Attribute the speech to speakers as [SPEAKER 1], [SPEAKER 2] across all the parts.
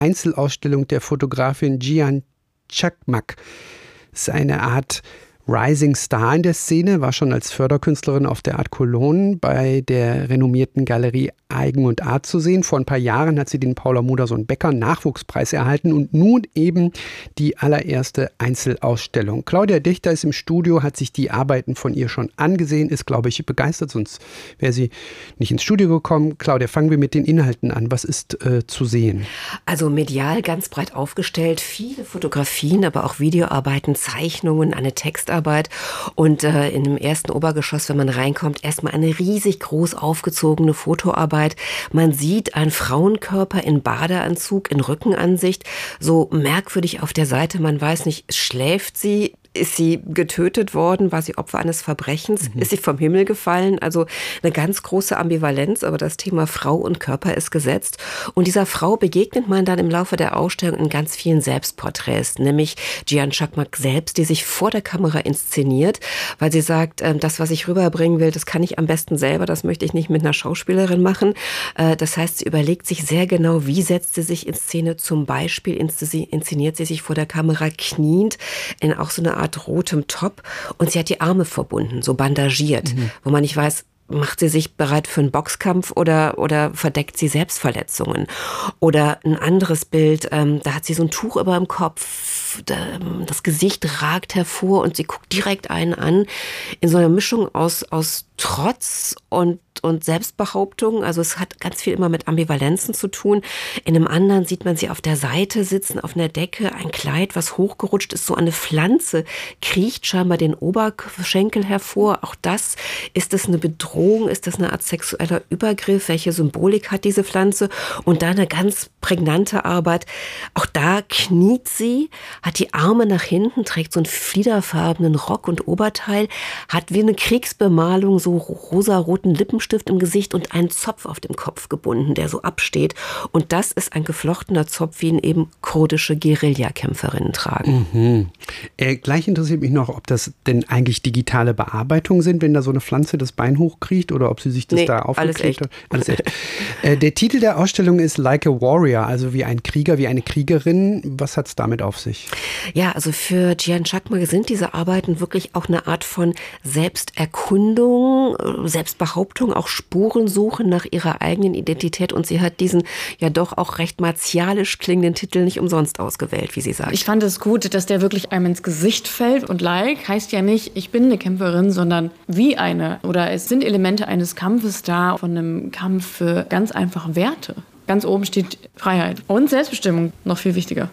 [SPEAKER 1] Einzelausstellung der Fotografin Cihan Chakmak. Das ist eine Art Rising Star in der Szene, war schon als Förderkünstlerin auf der Art Cologne bei der renommierten Galerie Eigen und Art zu sehen. Vor ein paar Jahren hat sie den Paula Modersohn-Becker Nachwuchspreis erhalten und nun eben die allererste Einzelausstellung. Claudia Dichter ist im Studio, hat sich die Arbeiten von ihr schon angesehen, ist, glaube ich, begeistert, sonst wäre sie nicht ins Studio gekommen. Claudia, fangen wir mit den Inhalten an. Was ist zu sehen?
[SPEAKER 2] Also medial ganz breit aufgestellt, viele Fotografien, aber auch Videoarbeiten, Zeichnungen, eine Textarbeit und in dem ersten Obergeschoss, wenn man reinkommt, erstmal eine riesig groß aufgezogene Fotoarbeit. Man sieht einen Frauenkörper in Badeanzug, in Rückenansicht, so merkwürdig auf der Seite, man weiß nicht, schläft sie? Ist sie getötet worden? War sie Opfer eines Verbrechens? Ist sie vom Himmel gefallen? Also eine ganz große Ambivalenz, aber das Thema Frau und Körper ist gesetzt. Und dieser Frau begegnet man dann im Laufe der Ausstellung in ganz vielen Selbstporträts, nämlich Cihan Chakmak selbst, die sich vor der Kamera inszeniert, weil sie sagt, das, was ich rüberbringen will, das kann ich am besten selber, das möchte ich nicht mit einer Schauspielerin machen. Das heißt, sie überlegt sich sehr genau, wie setzt sie sich in Szene. Zum Beispiel inszeniert sie sich vor der Kamera kniend in auch so eine Art rotem Top und sie hat die Arme verbunden, so bandagiert, wo man nicht weiß, macht sie sich bereit für einen Boxkampf oder verdeckt sie Selbstverletzungen? Oder ein anderes Bild, da hat sie so ein Tuch über dem Kopf, das Gesicht ragt hervor und sie guckt direkt einen an, in so einer Mischung aus Trotz und Selbstbehauptung. Also es hat ganz viel immer mit Ambivalenzen zu tun. In einem anderen sieht man sie auf der Seite sitzen, auf einer Decke, ein Kleid, was hochgerutscht ist, so eine Pflanze, kriecht scheinbar den Oberschenkel hervor. Auch das, ist das eine Bedrohung, ist das eine Art sexueller Übergriff? Welche Symbolik hat diese Pflanze? Und da eine ganz prägnante Arbeit. Auch da kniet sie, hat die Arme nach hinten, trägt so einen fliederfarbenen Rock und Oberteil, hat wie eine Kriegsbemalung so rosaroten Lippenstift im Gesicht und einen Zopf auf dem Kopf gebunden, der so absteht. Und das ist ein geflochtener Zopf, wie ihn eben kurdische Guerillakämpferinnen tragen.
[SPEAKER 1] Gleich interessiert mich noch, ob das denn eigentlich digitale Bearbeitungen sind, wenn da so eine Pflanze das Bein hochkriecht oder ob sie sich das da aufgeklebt hat. Alles echt. Der Titel der Ausstellung ist Like a Warrior, also wie ein Krieger, wie eine Kriegerin. Was hat es damit auf sich?
[SPEAKER 2] Ja, also für Cihan Chakmak sind diese Arbeiten wirklich auch eine Art von Selbsterkundung, Selbstbehauptung, auch Spurensuche nach ihrer eigenen Identität. Und sie hat diesen ja doch auch recht martialisch klingenden Titel nicht umsonst ausgewählt, wie sie sagt.
[SPEAKER 3] Ich fand es gut, dass der wirklich einem ins Gesicht fällt. Und like heißt ja nicht, ich bin eine Kämpferin, sondern wie eine. Oder es sind Elemente eines Kampfes da, von einem Kampf für ganz einfache Werte. Ganz oben steht Freiheit und Selbstbestimmung, noch viel wichtiger.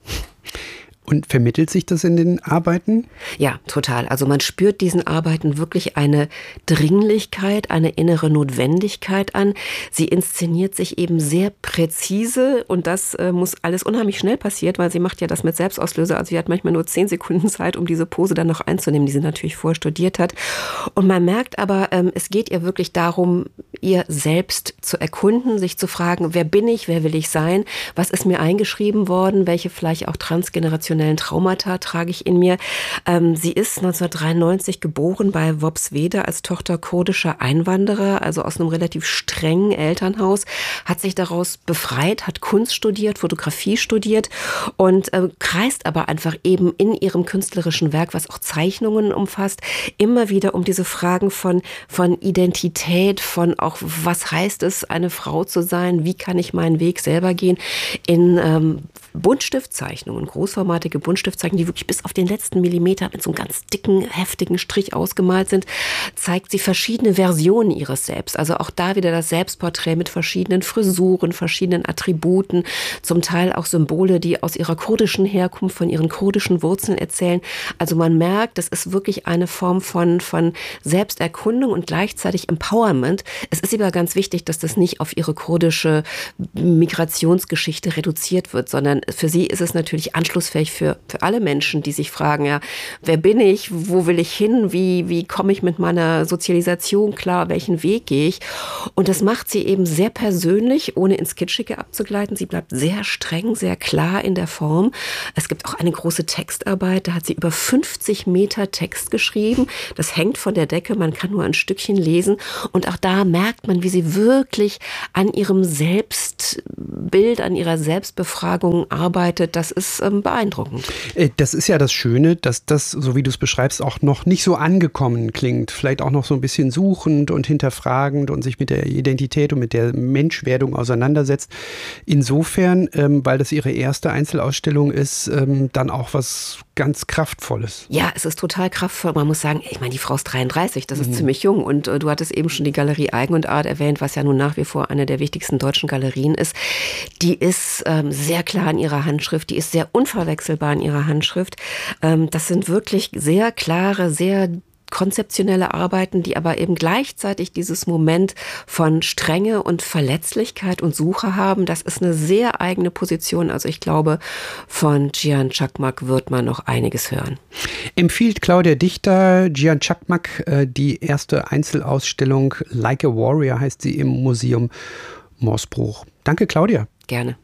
[SPEAKER 1] Und vermittelt sich das in den Arbeiten?
[SPEAKER 2] Ja, total. Also man spürt diesen Arbeiten wirklich eine Dringlichkeit, eine innere Notwendigkeit an. Sie inszeniert sich eben sehr präzise und das muss alles unheimlich schnell passieren, weil sie macht ja das mit Selbstauslöser. Also sie hat manchmal nur 10 Sekunden Zeit, um diese Pose dann noch einzunehmen, die sie natürlich vorher studiert hat. Und man merkt aber, es geht ihr wirklich darum, ihr selbst zu erkunden, sich zu fragen, wer bin ich, wer will ich sein, was ist mir eingeschrieben worden, welche vielleicht auch transgenerationellen Traumata trage ich in mir. Sie ist 1993 geboren bei Worpswede als Tochter kurdischer Einwanderer, also aus einem relativ strengen Elternhaus, hat sich daraus befreit, hat Kunst studiert, Fotografie studiert und kreist aber einfach eben in ihrem künstlerischen Werk, was auch Zeichnungen umfasst, immer wieder um diese Fragen von Identität, von auch, was heißt es, eine Frau zu sein, wie kann ich meinen Weg selber gehen, in Buntstiftzeichnungen, großformatige Buntstiftzeichnungen, die wirklich bis auf den letzten Millimeter mit so einem ganz dicken, heftigen Strich ausgemalt sind, zeigt sie verschiedene Versionen ihres Selbst. Also auch da wieder das Selbstporträt mit verschiedenen Frisuren, verschiedenen Attributen, zum Teil auch Symbole, die aus ihrer kurdischen Herkunft, von ihren kurdischen Wurzeln erzählen. Also man merkt, das ist wirklich eine Form von Selbsterkundung und gleichzeitig Empowerment. Es ist aber ganz wichtig, dass das nicht auf ihre kurdische Migrationsgeschichte reduziert wird, sondern für sie ist es natürlich anschlussfähig für alle Menschen, die sich fragen, ja, wer bin ich, wo will ich hin, wie komme ich mit meiner Sozialisation klar, welchen Weg gehe ich? Und das macht sie eben sehr persönlich, ohne ins Kitschige abzugleiten. Sie bleibt sehr streng, sehr klar in der Form. Es gibt auch eine große Textarbeit, da hat sie über 50 Meter Text geschrieben. Das hängt von der Decke, man kann nur ein Stückchen lesen. Und auch da merkt man, wie sie wirklich an ihrem Selbstbild, an ihrer Selbstbefragung arbeitet. Das ist beeindruckend.
[SPEAKER 1] Das ist ja das Schöne, dass das, so wie du es beschreibst, auch noch nicht so angekommen klingt. Vielleicht auch noch so ein bisschen suchend und hinterfragend und sich mit der Identität und mit der Menschwerdung auseinandersetzt. Insofern, weil das ihre erste Einzelausstellung ist, dann auch was ganz Kraftvolles.
[SPEAKER 2] Ja, es ist total kraftvoll. Man muss sagen, ich meine, die Frau ist 33, das ist ziemlich jung. Und du hattest eben schon die Galerie Eigen und Art erwähnt, was ja nun nach wie vor eine der wichtigsten deutschen Galerien ist. Die ist sehr klar in ihrer Handschrift, die ist sehr unverwechselbar in ihrer Handschrift. Das sind wirklich sehr klare, sehr konzeptionelle Arbeiten, die aber eben gleichzeitig dieses Moment von Strenge und Verletzlichkeit und Suche haben. Das ist eine sehr eigene Position. Also ich glaube, von Gian Čakmak wird man noch einiges hören.
[SPEAKER 1] Empfiehlt Claudia Dichter Gian Čakmak die erste Einzelausstellung Like a Warrior, heißt sie, im Museum Morsbruch. Danke, Claudia.
[SPEAKER 2] Gerne.